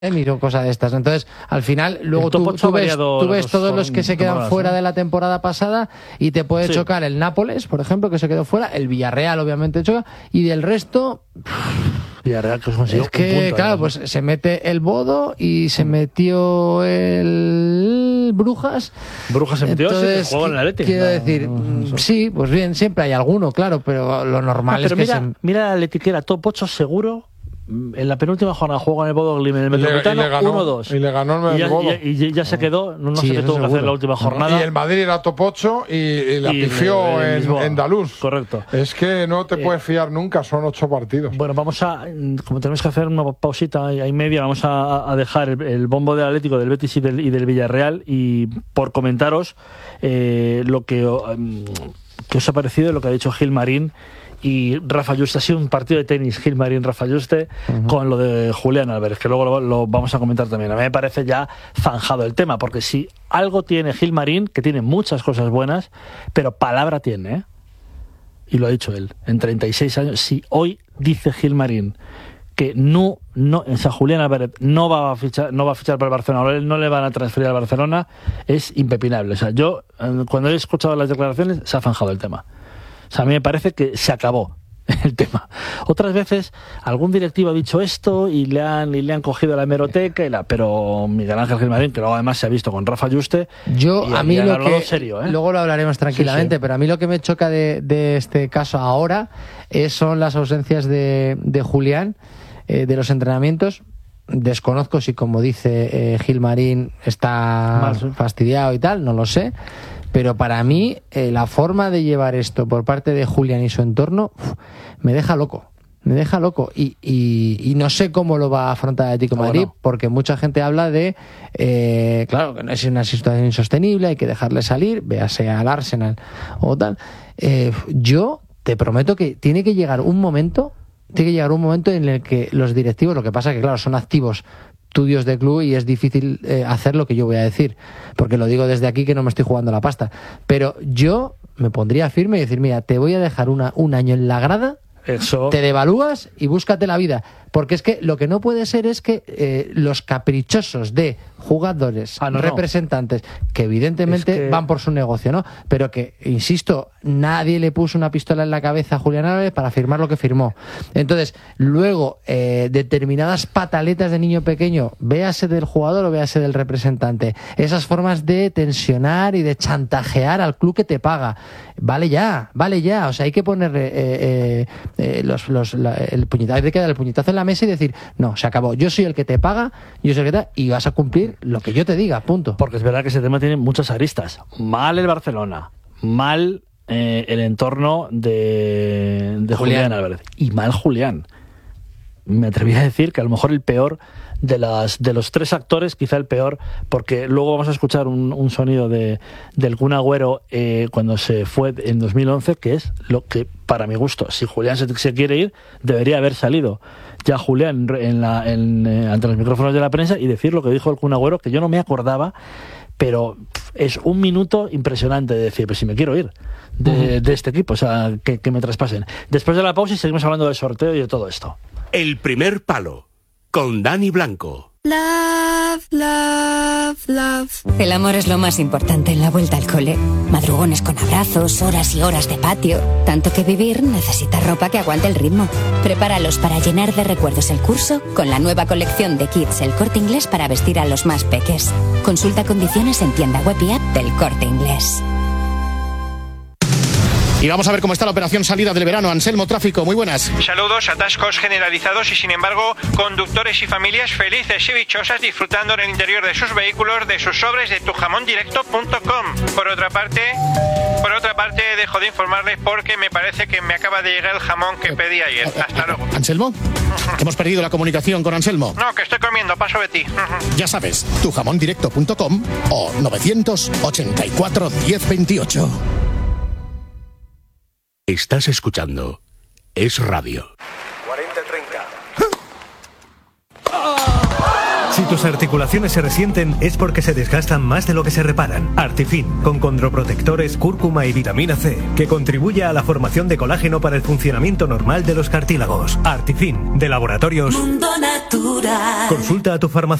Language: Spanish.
o cosas de estas. Entonces, al final, luego tú ves todos los que se quedan fuera de la temporada pasada y te puede chocar el Nápoles, por ejemplo, que se quedó fuera, el Villarreal obviamente choca, y del resto... Villarreal que es que, punto, claro, pues se mete el Bodo y se metió el Brujas. Brujas se metió, entonces, sí, que juega en el Atleti. Quiero decir, sí, pues bien, siempre hay alguno, claro, pero lo normal es que mira el Atleti, que era top 8 seguro. En la penúltima jornada jugó en el Bodo Glimt, en el Metropolitano 1-2. Y le ganó el Bodo. Y ya se quedó, no sé qué tuvo que hacer en la última jornada. Y el Madrid era top 8 y la pifió en Daluz. Correcto. Es que no te puedes fiar nunca, son 8 partidos. Bueno, como tenemos que hacer una pausita y media, vamos a dejar el bombo del Atlético, del Betis y del Villarreal, y por comentaros lo que os ha parecido lo que ha dicho Gilmarín y Rafa Juste. Ha sido un partido de tenis, Gilmarín, Rafa Juste, con lo de Julián Álvarez, que luego lo vamos a comentar también. A mí me parece ya zanjado el tema, porque si algo tiene Gilmarín, que tiene muchas cosas buenas, pero palabra tiene, y lo ha dicho él, en 36 años, si hoy dice Gilmarín que o sea, Julián Álvarez no va a fichar para el Barcelona, no le van a transferir al Barcelona, es impepinable. O sea, yo, cuando he escuchado las declaraciones, se ha zanjado el tema. O sea, a mí me parece que se acabó el tema. Otras veces algún directivo ha dicho esto y le han cogido la hemeroteca, pero Miguel Ángel Gilmarín, que luego además se ha visto con Rafa Juste, a mí lo que serio, luego lo hablaremos tranquilamente, pero a mí lo que me choca de este caso ahora son las ausencias de Julián de los entrenamientos. Desconozco si, como dice Gilmarín, está fastidiado y tal, no lo sé. Pero para mí, la forma de llevar esto por parte de Julián y su entorno me deja loco. Y no sé cómo lo va a afrontar el Atlético de Madrid, porque mucha gente habla de, claro, que no es una situación insostenible, hay que dejarle salir, véase al Arsenal o tal. Yo te prometo que tiene que llegar un momento en el que los directivos, lo que pasa que, claro, son activos estudios de club y es difícil hacer lo que yo voy a decir, porque lo digo desde aquí, que no me estoy jugando la pasta, pero yo me pondría firme y decir, mira, te voy a dejar un año en la grada, te devalúas y búscate la vida, porque es que lo que no puede ser es que los caprichosos de jugadores, representantes, que evidentemente van por su negocio, ¿no? Pero que, insisto, nadie le puso una pistola en la cabeza a Julián Álvarez para firmar lo que firmó. Entonces, luego, determinadas pataletas de niño pequeño, véase del jugador o véase del representante, esas formas de tensionar y de chantajear al club que te paga, vale ya, o sea, hay que poner el puñetazo, hay que dar el puñetazo en la mesa y decir, no, se acabó, yo soy el que te paga, yo soy el que te, y vas a cumplir lo que yo te diga, punto. Porque es verdad que ese tema tiene muchas aristas. Mal el Barcelona, mal el entorno de Julián Álvarez, y mal Julián. Me atrevería a decir que a lo mejor el peor de los tres actores, quizá el peor, porque luego vamos a escuchar un sonido del Kun Agüero cuando se fue en 2011, que es lo que, para mi gusto, si Julián se quiere ir, debería haber salido ya Julián ante los micrófonos de la prensa y decir lo que dijo el Kun Agüero, que yo no me acordaba, pero es un minuto impresionante de decir, pues si me quiero ir de este equipo, o sea, que me traspasen. Después de la pausa y seguimos hablando del sorteo y de todo esto. El primer palo, con Dani Blanco. Love, love, love. El amor es lo más importante en la vuelta al cole. Madrugones con abrazos, horas y horas de patio. Tanto que vivir necesita ropa que aguante el ritmo. Prepáralos para llenar de recuerdos el curso con la nueva colección de Kids El Corte Inglés para vestir a los más peques. Consulta condiciones en tienda web y app del Corte Inglés. Y vamos a ver cómo está la operación salida del verano. Anselmo, tráfico, muy buenas. Saludos, atascos generalizados y sin embargo conductores y familias felices y dichosas disfrutando en el interior de sus vehículos de sus sobres de tujamondirecto.com. Por otra parte dejo de informarles porque me parece que me acaba de llegar el jamón que pedí ayer. Hasta luego. ¿Anselmo? Hemos perdido la comunicación con Anselmo. No, que estoy comiendo, paso de ti. Ya sabes, tujamondirecto.com o 984 1028. Estás escuchando Es Radio. 40-30. Si tus articulaciones se resienten es porque se desgastan más de lo que se reparan. Artifin, con condroprotectores, cúrcuma y vitamina C, que contribuye a la formación de colágeno para el funcionamiento normal de los cartílagos. Artifin, de Laboratorios Mundo Natural. Consulta a tu farmacéutico.